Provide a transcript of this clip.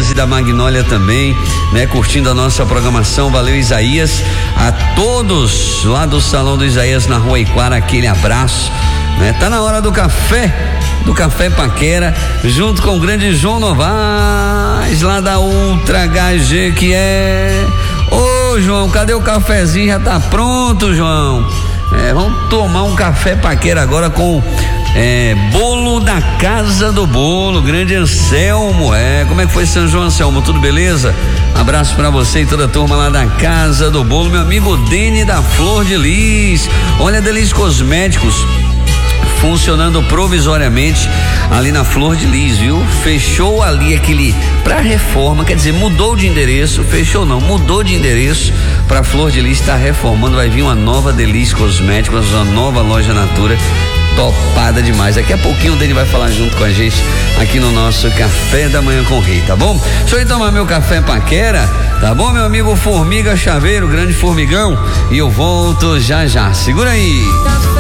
Isaías e da Magnólia também, né? Curtindo a nossa programação. Valeu, Isaías. A todos lá do Salão do Isaías na Rua Iquara, aquele abraço, né? Tá na hora do Café Paquera, junto com o grande João Novaes, lá da Ultra HG, que é... Ô, João, cadê o cafezinho? Já tá pronto, João. Vamos tomar um Café Paquera agora com bolo da Casa do Bolo, grande Anselmo. Como é que foi São João, Anselmo? Tudo beleza? Abraço pra você e toda a turma lá da Casa do Bolo. Meu amigo Dene da Flor de Lis. Olha, Delis Cosméticos funcionando provisoriamente ali na Flor de Lis, viu? Fechou ali aquele pra reforma, quer dizer, mudou de endereço, mudou de endereço pra Flor de Lis, tá reformando, vai vir uma nova Delis Cosméticos, uma nova loja Natura, topada demais. Daqui a pouquinho o Dani vai falar junto com a gente aqui no nosso Café da Manhã com o Rei, tá bom? Deixa eu ir tomar meu café paquera, tá bom, meu amigo Formiga Chaveiro, grande formigão, e eu volto já já. Segura aí.